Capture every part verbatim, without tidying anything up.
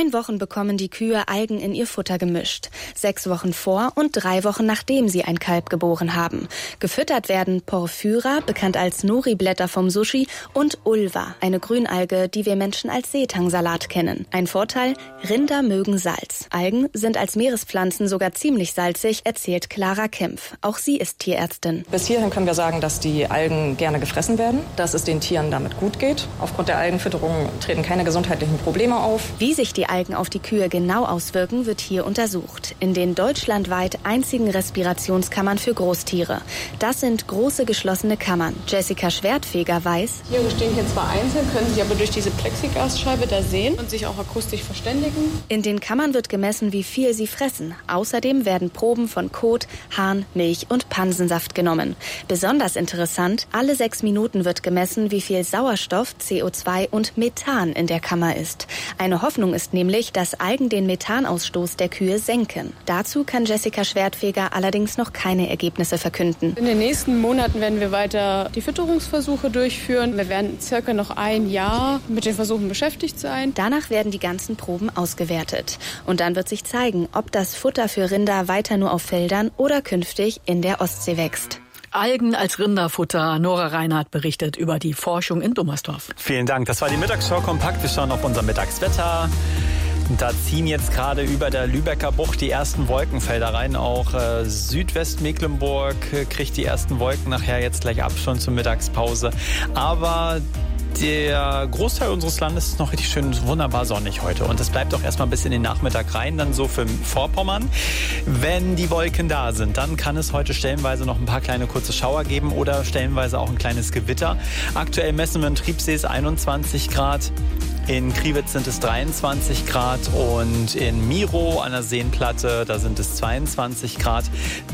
Neun Wochen bekommen die Kühe Algen in ihr Futter gemischt. Sechs Wochen vor und drei Wochen nachdem sie ein Kalb geboren haben. Gefüttert werden Porphyra, bekannt als Nori-Blätter vom Sushi, und Ulva, eine Grünalge, die wir Menschen als Seetangsalat kennen. Ein Vorteil: Rinder mögen Salz. Algen sind als Meerespflanzen sogar ziemlich salzig, erzählt Clara Kempf. Auch sie ist Tierärztin. Bis hierhin können wir sagen, dass die Algen gerne gefressen werden, dass es den Tieren damit gut geht. Aufgrund der Algenfütterung treten keine gesundheitlichen Probleme auf. Wie sich die Algen auf die Kühe genau auswirken, wird hier untersucht. In den deutschlandweit einzigen Respirationskammern für Großtiere. Das sind große geschlossene Kammern. Jessica Schwertfeger weiß: Hier stehen hier zwar einzeln, können sich aber durch diese Plexiglasscheibe da sehen und sich auch akustisch verständigen. In den Kammern wird gemessen, wie viel sie fressen. Außerdem werden Proben von Kot, Harn, Milch und Pansensaft genommen. Besonders interessant: alle sechs Minuten wird gemessen, wie viel Sauerstoff, C O zwei und Methan in der Kammer ist. Eine Hoffnung ist nämlich, dass Algen den Methanausstoß der Kühe senken. Dazu kann Jessica Schwertfeger allerdings noch keine Ergebnisse verkünden. In den nächsten Monaten werden wir weiter die Fütterungsversuche durchführen. Wir werden circa noch ein Jahr mit den Versuchen beschäftigt sein. Danach werden die ganzen Proben ausgewertet. Und dann wird sich zeigen, ob das Futter für Rinder weiter nur auf Feldern oder künftig in der Ostsee wächst. Algen als Rinderfutter. Nora Reinhardt berichtet über die Forschung in Dummersdorf. Vielen Dank. Das war die Mittagsshow kompakt. Wir schauen auf unser Mittagswetter. Da ziehen jetzt gerade über der Lübecker Bucht die ersten Wolkenfelder rein. Auch äh, Südwestmecklenburg äh, kriegt die ersten Wolken nachher jetzt gleich ab, schon zur Mittagspause. Aber der Großteil unseres Landes ist noch richtig schön wunderbar sonnig heute. Und das bleibt auch erstmal bis in den Nachmittag rein, dann so für Vorpommern. Wenn die Wolken da sind, dann kann es heute stellenweise noch ein paar kleine kurze Schauer geben oder stellenweise auch ein kleines Gewitter. Aktuell messen wir in Triebsees einundzwanzig Grad. In Kriwitz sind es dreiundzwanzig Grad und in Miro an der Seenplatte, da sind es zweiundzwanzig Grad.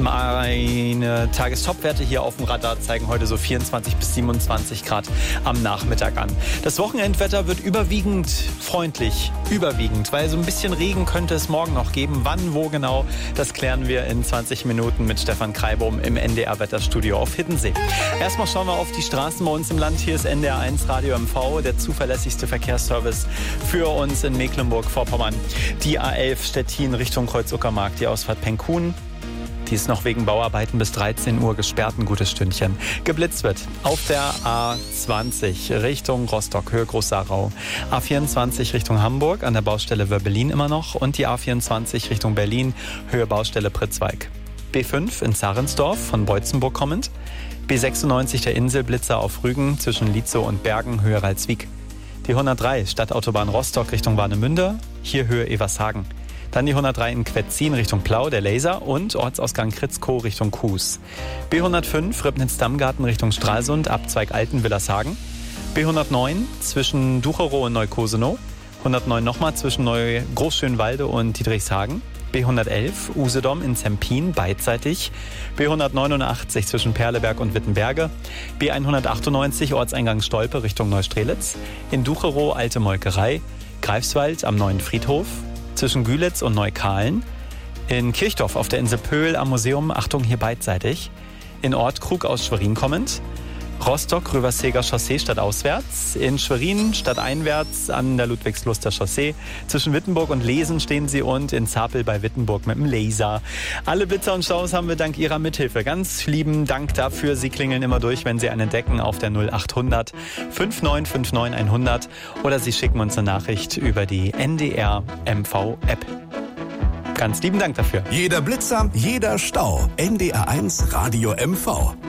Meine Tagestopwerte hier auf dem Radar zeigen heute so vierundzwanzig bis siebenundzwanzig Grad am Nachmittag an. Das Wochenendwetter wird überwiegend freundlich, überwiegend, weil so ein bisschen Regen könnte es morgen noch geben. Wann, wo genau, das klären wir in zwanzig Minuten mit Stefan Kreibum im N D R-Wetterstudio auf Hiddensee. Erstmal schauen wir auf die Straßen bei uns im Land. Hier ist N D R eins Radio M V, der zuverlässigste Verkehrsservice für uns in Mecklenburg-Vorpommern. Die A elf Stettin Richtung Kreuz-Uckermark, die Ausfahrt Penkuhn. Die ist noch wegen Bauarbeiten bis dreizehn Uhr gesperrt, ein gutes Stündchen. Geblitzt wird auf der A zwanzig Richtung Rostock, Höhe Groß-Sarau. A vierundzwanzig Richtung Hamburg, an der Baustelle Wörbelin immer noch. Und die A vierundzwanzig Richtung Berlin, Höhe Baustelle Pritzwalk. B fünf in Zarensdorf, von Beutzenburg kommend. B sechsundneunzig der Inselblitzer auf Rügen zwischen Lietzow und Bergen, Höhe Ralswiek. Die hundertdrei Stadtautobahn Rostock Richtung Warnemünde, hier Höhe Evershagen. Dann die hundertdrei in Quetzin Richtung Plau, der Laser, und Ortsausgang Kritzkow Richtung Kues. B hundertfünf Ribnitz-Dammgarten Richtung Stralsund, Abzweig Alten-Willershagen. B hundertneun zwischen Ducherow und Neukosenow. hundertneun nochmal zwischen Neu Großschönwalde und Dietrichshagen. B hundertelf Usedom in Zempin, beidseitig. B hundertneunundachtzig zwischen Perleberg und Wittenberge. B hundertachtundneunzig Ortseingang Stolpe Richtung Neustrelitz. In Ducherow Alte Molkerei. Greifswald am Neuen Friedhof. Zwischen Gülitz und Neukahlen. In Kirchdorf auf der Insel Pöhl am Museum, Achtung, hier beidseitig. In Ortkrug aus Schwerin kommend. Rostock, Röverseger Chaussee stadtauswärts. In Schwerin stadteinwärts an der Ludwigsluster Chaussee. Zwischen Wittenburg und Lesen stehen sie und in Zapel bei Wittenburg mit dem Laser. Alle Blitzer und Staus haben wir dank Ihrer Mithilfe. Ganz lieben Dank dafür. Sie klingeln immer durch, wenn Sie einen entdecken auf der null achthundert neunundfünfzig neunundfünfzig hundert oder Sie schicken uns eine Nachricht über die N D R M V App. Ganz lieben Dank dafür. Jeder Blitzer, jeder Stau. N D R eins Radio M V.